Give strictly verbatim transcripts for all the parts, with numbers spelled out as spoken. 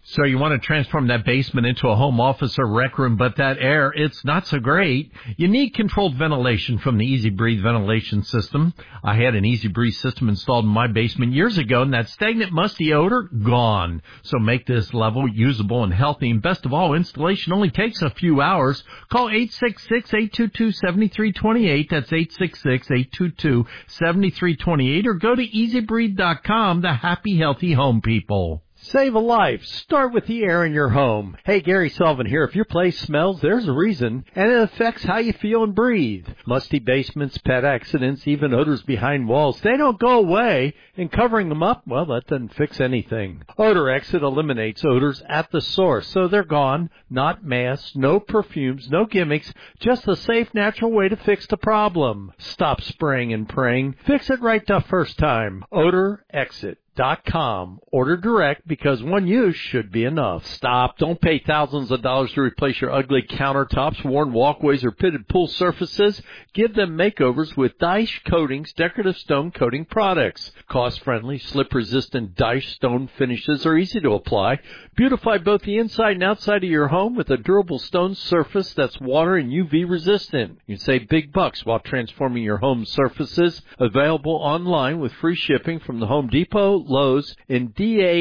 So you want to transform that basement into a home office or rec room, but that air, it's not so great. You need controlled ventilation from the Easy Breathe ventilation system. I had an Easy Breathe system installed in my basement years ago, and that stagnant, musty odor, gone. So make this level usable and healthy, and best of all, installation only takes a few hours. Call eight six six, eight two two, seven three two eight. That's eight six six, eight two two, seven three two eight, or go to easy breathe dot com, the happy, healthy home people. Save a life. Start with the air in your home. Hey, Gary Sullivan here. If your place smells, there's a reason, and it affects how you feel and breathe. Musty basements, pet accidents, even odors behind walls, they don't go away, and covering them up, well, that doesn't fix anything. Odor Exit eliminates odors at the source, so they're gone. Not masks, no perfumes, no gimmicks, just a safe, natural way to fix the problem. Stop spraying and praying. Fix it right the first time. Odor Exit. Dot com. Order direct because one use should be enough. Stop. Don't pay thousands of dollars to replace your ugly countertops, worn walkways, or pitted pool surfaces. Give them makeovers with Daesh Coatings decorative stone coating products. Cost-friendly, slip-resistant Daesh stone finishes are easy to apply. Beautify both the inside and outside of your home with a durable stone surface that's water and U V resistant. You can save big bucks while transforming your home surfaces. Available online with free shipping from the Home Depot, Lowe's, and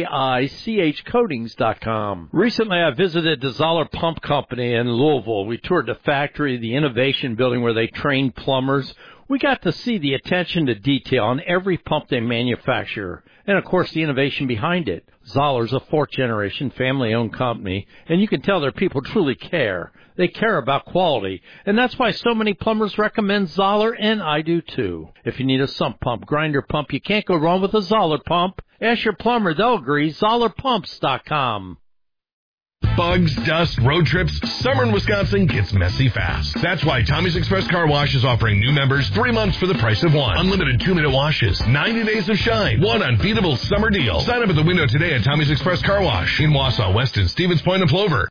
daich coatings dot com. Recently, I visited the Zoller Pump Company in Louisville. We toured the factory, the innovation building where they train plumbers. We got to see the attention to detail on every pump they manufacture, and of course the innovation behind it. Zoller's a fourth-generation family-owned company, and you can tell their people truly care. They care about quality, and that's why so many plumbers recommend Zoller, and I do too. If you need a sump pump, grinder pump, you can't go wrong with a Zoller pump. Ask your plumber, they'll agree. Zoller Pumps dot com. Bugs, dust, road trips, summer in Wisconsin gets messy fast. That's why Tommy's Express Car Wash is offering new members three months for the price of one. Unlimited two-minute washes, ninety days of shine, one unbeatable summer deal. Sign up at the window today at Tommy's Express Car Wash in Wausau, Weston, Stevens Point, and Plover.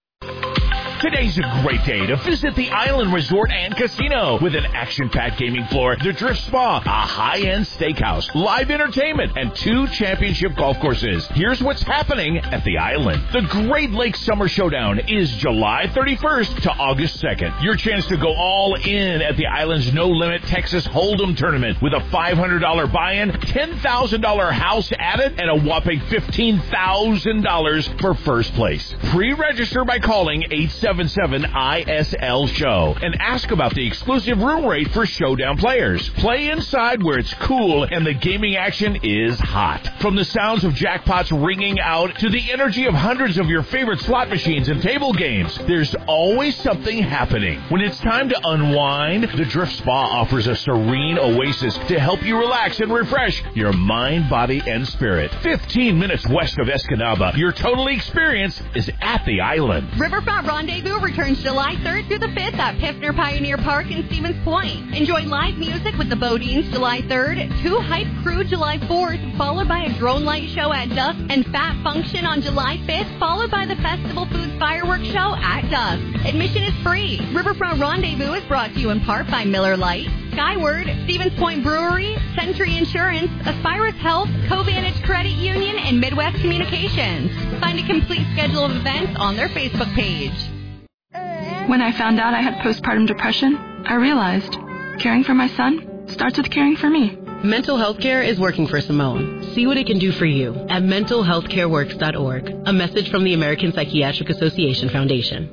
Today's a great day to visit the Island Resort and Casino with an action-packed gaming floor, the Drift Spa, a high-end steakhouse, live entertainment, and two championship golf courses. Here's what's happening at the Island. The Great Lakes Summer Showdown is July thirty-first to August second. Your chance to go all in at the Island's no-limit Texas Hold'em tournament with a five hundred dollars buy-in, ten thousand dollars house added, and a whopping fifteen thousand dollars for first place. Pre-register by calling eight seven seven I S L show and ask about the exclusive room rate for Showdown players. Play inside where it's cool and the gaming action is hot. From the sounds of jackpots ringing out to the energy of hundreds of your favorite slot machines and table games, there's always something happening. When it's time to unwind, the Drift Spa offers a serene oasis to help you relax and refresh your mind, body, and spirit. fifteen minutes west of Escanaba, your total experience is at the Island. Riverfront Rendezvous returns July third through the fifth at Piffner Pioneer Park in Stevens Point. Enjoy live music with the Bodines July third, Two Hype Crew July fourth, followed by a drone light show at dusk, and Fat Function on July fifth, followed by the Festival Foods Fireworks Show at dusk. Admission is free. Riverfront Rendezvous is brought to you in part by Miller Lite, Skyward, Stevens Point Brewery, Century Insurance, Aspirus Health, Covantage Credit Union, and Midwest Communications. Find a complete schedule of events on their Facebook page. When I found out I had postpartum depression, I realized caring for my son starts with caring for me. Mental health care is working for Simone. See what it can do for you at mental health care works dot org. A message from the American Psychiatric Association Foundation.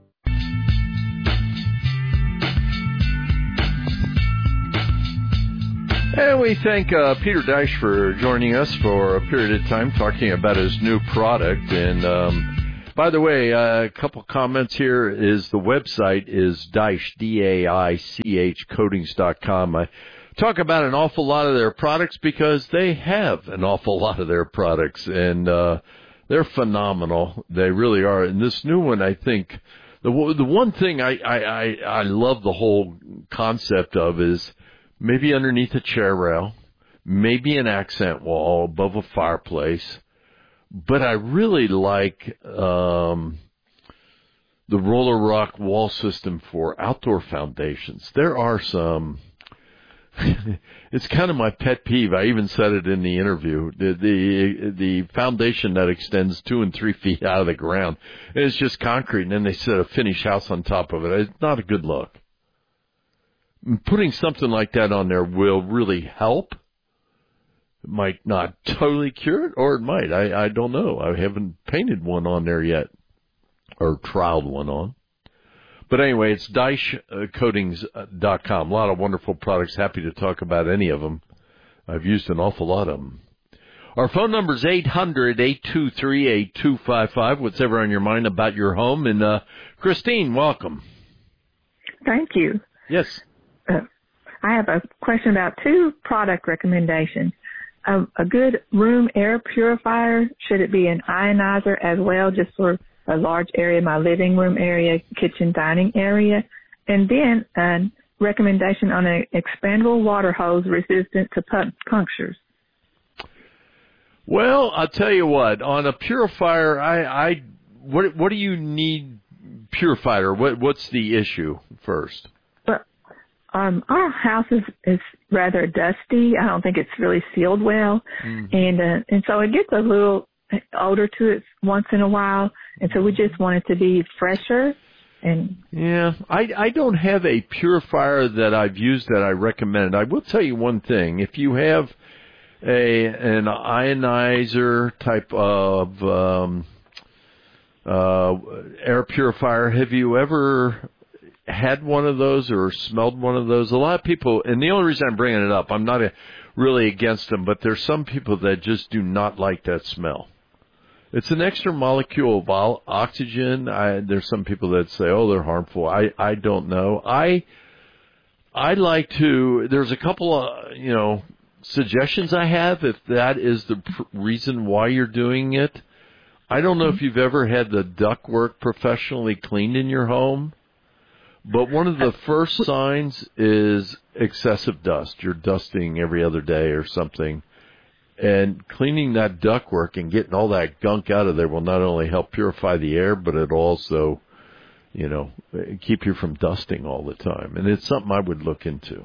And we thank uh, Peter Daesh for joining us for a period of time talking about his new product. And um, by the way, uh, a couple comments here is the website is Daesh, D A I C H coatings dot com. I talk about an awful lot of their products because they have an awful lot of their products, and uh, they're phenomenal. They really are. And this new one, I think, the the one thing I, I, I, I love the whole concept of is maybe underneath a chair rail, maybe an accent wall above a fireplace. But I really like um, the Roller Rock wall system for outdoor foundations. There are some it's kind of my pet peeve. I even said it in the interview. The, the the foundation that extends two and three feet out of the ground, it's just concrete, and then they set a finished house on top of it. It's not a good look. Putting something like that on there will really help. It might not totally cure it, or it might. I, I don't know. I haven't painted one on there yet, or trialed one on. But anyway, it's Dyche Coatings dot com. A lot of wonderful products. Happy to talk about any of them. I've used an awful lot of them. Our phone number is eight hundred, eight two three, eight two five five. What's ever on your mind about your home? And uh, Christine, welcome. Thank you. Yes. Uh, I have a question about two product recommendations. Uh, a good room air purifier, should it be an ionizer as well, just for a large area, my living room area, kitchen, dining area? And then a recommendation on an expandable water hose resistant to punctures. Well, I'll tell you what, on a purifier, I, I what, what do you need purified, or what, what's the issue first? Well, um, our house is, is rather dusty. I don't think it's really sealed well. Mm-hmm. And, uh, and so it gets a little odor to it once in a while. And so we just want it to be fresher. And yeah, I, I don't have a purifier that I've used that I recommend. I will tell you one thing. If you have a an ionizer type of um, uh, air purifier, have you ever had one of those or smelled one of those? A lot of people, and the only reason I'm bringing it up, I'm not a, really against them, but there's some people that just do not like that smell. It's an extra molecule of oxygen. I, there's some people that say, oh, they're harmful. I, I don't know. I I like to, there's a couple of, you know, suggestions I have if that is the pr- reason why you're doing it. I don't know if you've ever had the ductwork professionally cleaned in your home, but one of the first signs is excessive dust. You're dusting every other day or something. And cleaning that ductwork and getting all that gunk out of there will not only help purify the air, but it'll also, you know, keep you from dusting all the time. And it's something I would look into.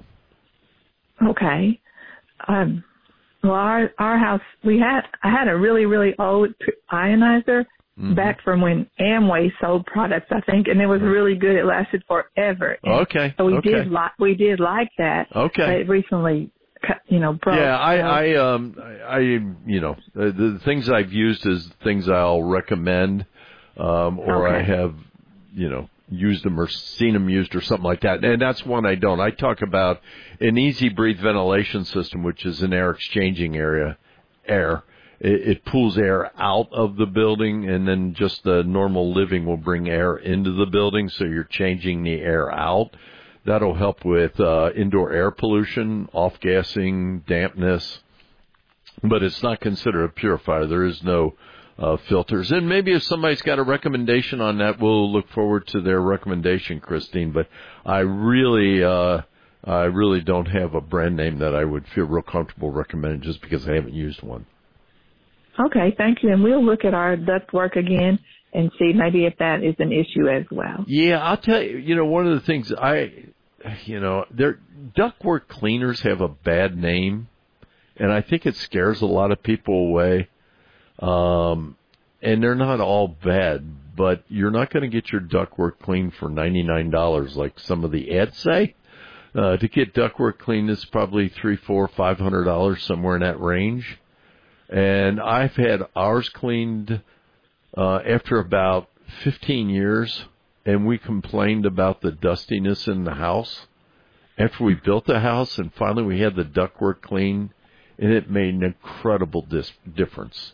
Okay. Um, well, our our house, we had I had a really, really old ionizer mm-hmm. back from when Amway sold products, I think, and it was really good. It lasted forever. And okay. So we okay. did like we did like that. Okay. But it recently, you know, broke. Yeah, I, so. I, um, I, you know, the, the things I've used is things I'll recommend, um, or okay. I have, you know, used them or seen them used or something like that. And that's one I don't. I talk about an Easy Breathe ventilation system, which is an air exchanging area, air. It, it pulls air out of the building, and then just the normal living will bring air into the building, so you're changing the air out. That'll help with uh, indoor air pollution, off-gassing, dampness, but it's not considered a purifier. There is no uh, filters. And maybe if somebody's got a recommendation on that, we'll look forward to their recommendation, Christine. But I really, uh, I really don't have a brand name that I would feel real comfortable recommending just because I haven't used one. Okay, thank you. And we'll look at our ductwork again and see maybe if that is an issue as well. Yeah, I'll tell you, you know, one of the things I, you know, their ductwork cleaners have a bad name, and I think it scares a lot of people away. Um, and they're not all bad, but you're not going to get your ductwork cleaned for ninety-nine dollars like some of the ads say. Uh, to get ductwork cleaned, it's probably three, four, five hundred dollars, somewhere in that range. And I've had ours cleaned uh, after about fifteen years, and we complained about the dustiness in the house. After we built the house, and finally we had the ductwork cleaned, and it made an incredible dis- difference.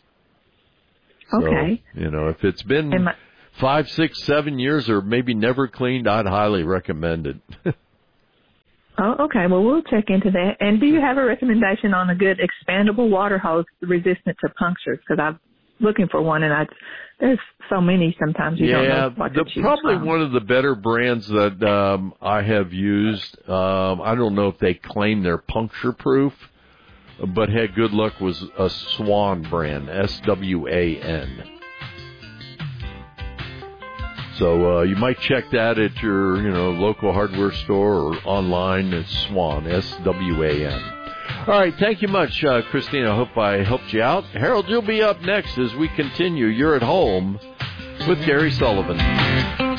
Okay. So, you know, if it's been my- five, six, seven years, or maybe never cleaned, I'd highly recommend it. Oh, okay. Well, we'll check into that. And do you have a recommendation on a good expandable water hose resistant to punctures? Because I'm looking for one, and I, there's so many sometimes you yeah, don't know what to choose Yeah, probably from. one of the better brands that um, I have used. Um, I don't know if they claim they're puncture proof, but had good luck was a Swan brand, S W A N. So uh, you might check that at your, you know, local hardware store or online at Swan, S W A N. All right, thank you much, uh, Christine. I hope I helped you out. Harold, you'll be up next as we continue. You're at home with Gary Sullivan.